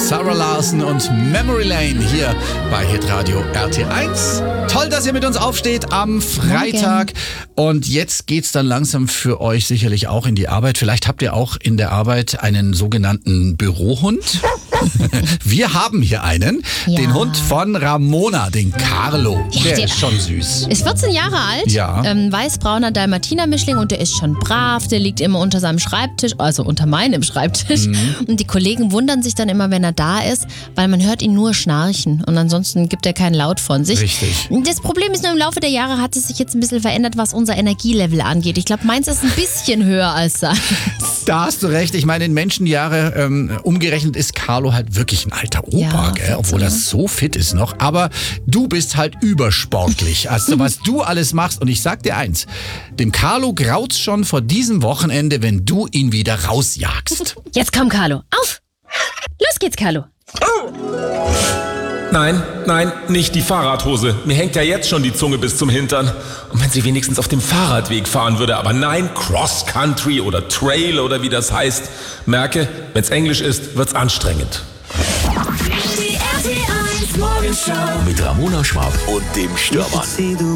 Sarah Larson und Memory Lane hier bei Hitradio RT1. Toll, dass ihr mit uns aufsteht am Freitag. Und jetzt geht's dann langsam für euch sicherlich auch in die Arbeit. Vielleicht habt ihr auch in der Arbeit einen sogenannten Bürohund. Wir haben hier einen, den Hund von Ramona, den Carlo. Ja, der ist schon süß. Ist 14 Jahre alt, Ja. Weiß-brauner Dalmatiner-Mischling und der ist schon brav, der liegt immer unter seinem Schreibtisch, also unter meinem Schreibtisch. Und die Kollegen wundern sich dann immer, wenn er da ist, weil man hört ihn nur schnarchen und ansonsten gibt er keinen Laut von sich. Richtig. Das Problem ist nur, im Laufe der Jahre hat es sich jetzt ein bisschen verändert, was unser Energielevel angeht. Ich glaube, meins ist ein bisschen höher als sein. Da hast du recht. Ich meine, in Menschenjahre umgerechnet ist Carlo halt wirklich ein alter Opa, Ja, gell? Obwohl er so fit ist noch. Aber du bist halt übersportlich. Also was du alles machst. Und ich sag dir eins, dem Carlo graut's schon vor diesem Wochenende, wenn du ihn wieder rausjagst. Jetzt komm, Carlo, auf! Los geht's, Carlo. Nein, nicht die Fahrradhose. Mir hängt ja jetzt schon die Zunge bis zum Hintern. Und wenn sie wenigstens auf dem Fahrradweg fahren würde, aber nein, Cross-Country oder Trail oder wie das heißt. Merke, wenn's Englisch ist, wird's anstrengend. Die RT1 Morgenshow Mit Ramona Schwab und dem Stürmer.